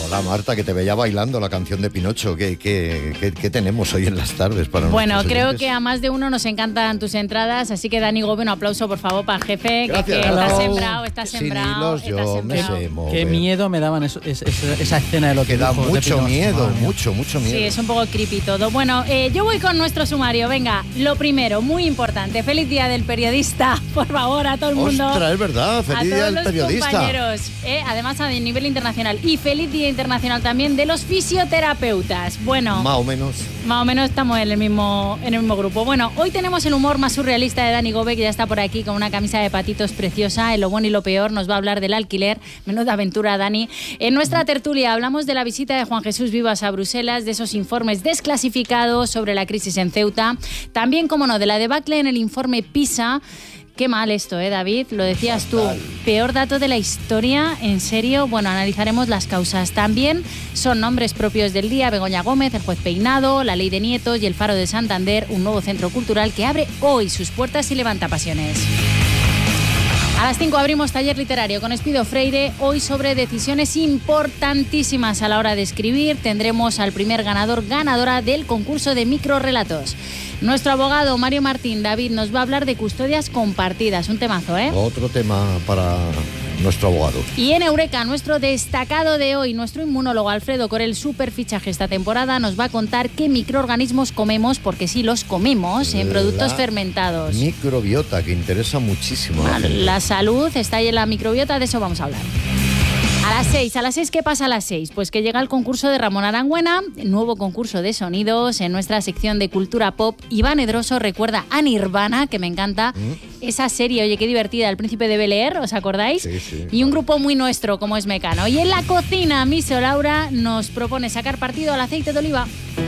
Hola Marta, que te veía bailando la canción de Pinocho. ¿Qué tenemos hoy en las tardes para Bueno, nuestros creo oyentes? que a más de uno nos encantan tus entradas, así que Dani Gómez, un aplauso por favor para el jefe, que Gracias. está Hello. sembrado, Sin sembrado. hilos yo me sé mover. Qué miedo me daban esa escena de los Que da dibujos de mucho Pinocho. miedo, Madre mía. mucho miedo. Sí, es un poco creepy todo. Bueno, yo voy con nuestro sumario. Venga, lo primero, muy importante. Feliz Día del Periodista, por favor, a todo el mundo. Ostras, es verdad, A feliz todos día del los periodista. compañeros, además a nivel internacional. Y feliz Día Internacional también de los fisioterapeutas. Bueno, Más o menos. más o menos estamos en el mismo grupo. Bueno, hoy tenemos el humor más surrealista de Dani Gómez, que ya está por aquí con una camisa de patitos preciosa. En lo bueno y lo peor nos va a hablar del alquiler. Menuda aventura, Dani. En nuestra tertulia hablamos de la visita de Juan Jesús Vivas a Bruselas, de esos informes desclasificados sobre la crisis en Ceuta. También, como no, de la debacle en el informe PISA. Qué mal esto, David? Lo decías tú. Peor dato de la historia, en serio. Bueno, analizaremos las causas. También son nombres propios del día: Begoña Gómez, el juez Peinado, la Ley de Nietos y el Faro de Santander, un nuevo centro cultural que abre hoy sus puertas y levanta pasiones. A las 5 abrimos taller literario con Espido Freire, hoy sobre decisiones importantísimas a la hora de escribir. Tendremos al primer ganadora del concurso de microrelatos. Nuestro abogado Mario Martín David nos va a hablar de custodias compartidas, un temazo, ¿eh? Otro tema para nuestro abogado. Y en Eureka, nuestro destacado de hoy, nuestro inmunólogo Alfredo Corel, super fichaje esta temporada, nos va a contar qué microorganismos comemos, porque sí los comemos en productos fermentados. Microbiota, que interesa muchísimo a la gente. La salud está ahí en la microbiota, de eso vamos a hablar. A las 6, ¿qué pasa a las 6? Pues que llega el concurso de Ramón Arangüena, el nuevo concurso de sonidos. En nuestra sección de cultura pop, Iván Edroso recuerda a Nirvana, que me encanta, esa serie, oye, qué divertida, El Príncipe de Bel-Air, ¿os acordáis? Sí. Y un grupo muy nuestro, como es Mecano. Y en la cocina, Miso Laura nos propone sacar partido al aceite de oliva.